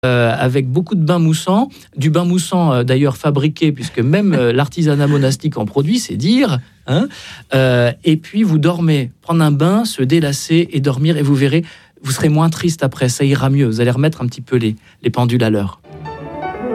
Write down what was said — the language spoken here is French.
avec beaucoup de bains moussants, du bain moussant d'ailleurs fabriqué, puisque même l'artisanat monastique en produit, c'est dire. Et puis vous dormez, prendre un bain, se délasser et dormir, et vous verrez, vous serez moins triste après, ça ira mieux, vous allez remettre un petit peu les pendules à l'heure.